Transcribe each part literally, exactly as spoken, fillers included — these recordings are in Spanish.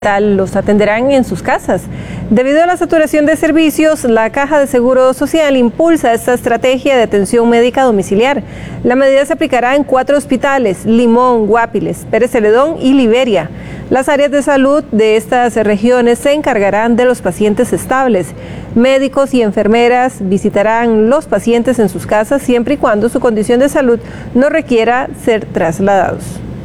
los atenderán en sus casas. Debido a la saturación de servicios, la Caja de Seguro Social impulsa esta estrategia de atención médica domiciliar. La medida se aplicará en cuatro hospitales: Limón, Guapiles, Pérez Celedón y Liberia. Las áreas de salud de estas regiones se encargarán de los pacientes estables. Médicos y enfermeras visitarán los pacientes en sus casas siempre y cuando su condición de salud no requiera ser trasladados.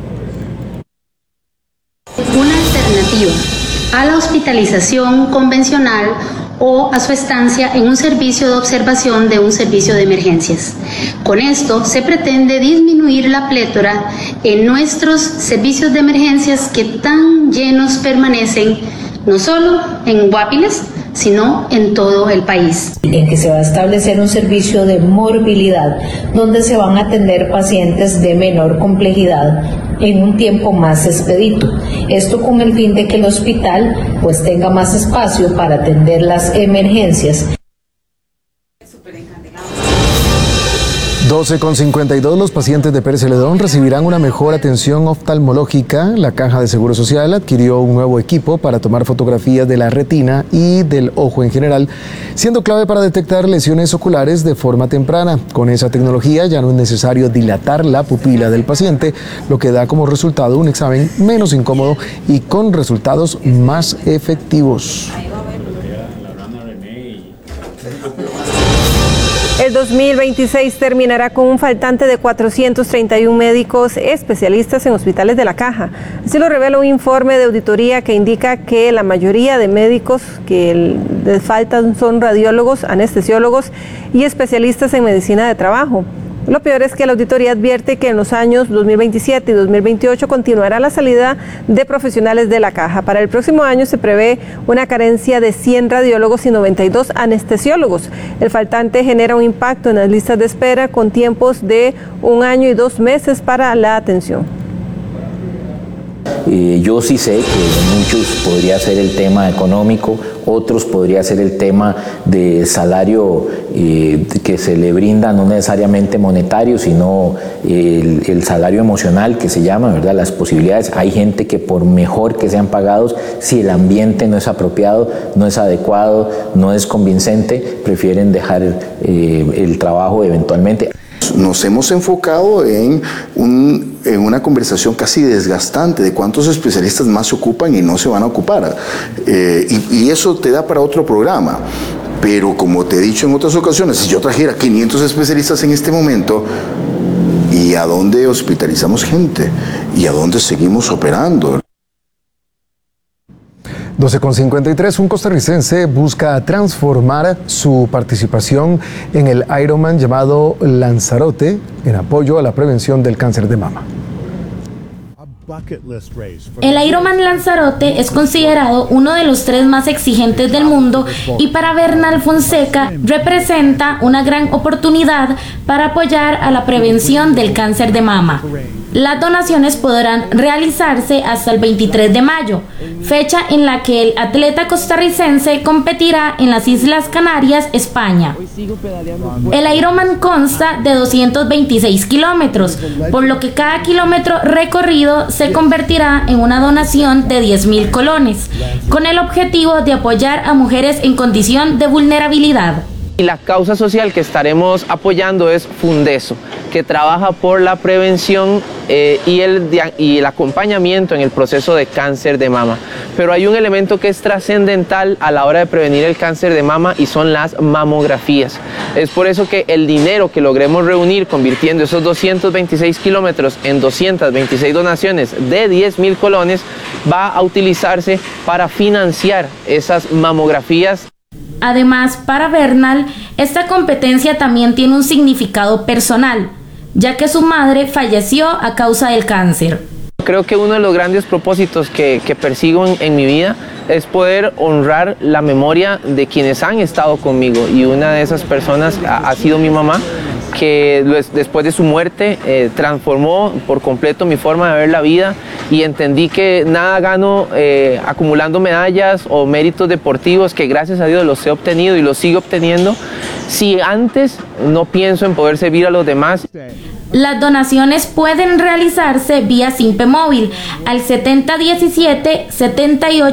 Una alternativa a la hospitalización convencional o a su estancia en un servicio de observación de un servicio de emergencias. Con esto se pretende disminuir la plétora en nuestros servicios de emergencias que tan llenos permanecen, no solo en Guapiles, sino en todo el país. En que se va a establecer un servicio de morbilidad donde se van a atender pacientes de menor complejidad en un tiempo más expedito. Esto con el fin de que el hospital pues tenga más espacio para atender las emergencias. doce con cincuenta y dos, los pacientes de Pérez Celedón recibirán una mejor atención oftalmológica. La Caja de Seguro Social adquirió un nuevo equipo para tomar fotografías de la retina y del ojo en general, siendo clave para detectar lesiones oculares de forma temprana. Con esa tecnología ya no es necesario dilatar la pupila del paciente, lo que da como resultado un examen menos incómodo y con resultados más efectivos. El dos mil veintiséis terminará con un faltante de cuatrocientos treinta y uno médicos especialistas en hospitales de la Caja. Así lo revela un informe de auditoría que indica que la mayoría de médicos que les faltan son radiólogos, anestesiólogos y especialistas en medicina de trabajo. Lo peor es que la auditoría advierte que en los años dos mil veintisiete y dos mil veintiocho continuará la salida de profesionales de la Caja. Para el próximo año se prevé una carencia de cien radiólogos y noventa y dos anestesiólogos. El faltante genera un impacto en las listas de espera con tiempos de un año y dos meses para la atención. Eh, yo sí sé que muchos podría ser el tema económico, otros podría ser el tema de salario eh, que se le brinda, no necesariamente monetario, sino el, el salario emocional que se llama, ¿verdad? Las posibilidades. Hay gente que por mejor que sean pagados, si el ambiente no es apropiado, no es adecuado, no es convincente, prefieren dejar eh, el trabajo eventualmente. Nos hemos enfocado en, un, en una conversación casi desgastante de cuántos especialistas más se ocupan y no se van a ocupar. Eh, y, y eso te da para otro programa. Pero como te he dicho en otras ocasiones, si yo trajera quinientos especialistas en este momento, ¿y a dónde hospitalizamos gente? ¿Y a dónde seguimos operando? doce con cincuenta y tres, un costarricense busca transformar su participación en el Ironman llamado Lanzarote en apoyo a la prevención del cáncer de mama. El Ironman Lanzarote es considerado uno de los tres más exigentes del mundo y para Bernal Fonseca representa una gran oportunidad para apoyar a la prevención del cáncer de mama. Las donaciones podrán realizarse hasta el veintitrés de mayo, fecha en la que el atleta costarricense competirá en las Islas Canarias, España. El Ironman consta de doscientos veintiséis kilómetros, por lo que cada kilómetro recorrido se convertirá en una donación de diez mil colones, con el objetivo de apoyar a mujeres en condición de vulnerabilidad. Y la causa social que estaremos apoyando es Fundeso, que trabaja por la prevención eh, y, el, y el acompañamiento en el proceso de cáncer de mama. Pero hay un elemento que es trascendental a la hora de prevenir el cáncer de mama y son las mamografías. Es por eso que el dinero que logremos reunir convirtiendo esos doscientos veintiséis kilómetros en doscientas veintiséis donaciones de diez mil colones va a utilizarse para financiar esas mamografías. Además, para Bernal, esta competencia también tiene un significado personal, ya que su madre falleció a causa del cáncer. Creo que uno de los grandes propósitos que, que persigo en, en mi vida es poder honrar la memoria de quienes han estado conmigo, y una de esas personas ha, ha sido mi mamá, que después de su muerte eh, transformó por completo mi forma de ver la vida y entendí que nada gano eh, acumulando medallas o méritos deportivos que gracias a Dios los he obtenido y los sigo obteniendo si antes no pienso en poder servir a los demás. Las donaciones pueden realizarse vía Simpe Móvil al setenta diecisiete setenta y ocho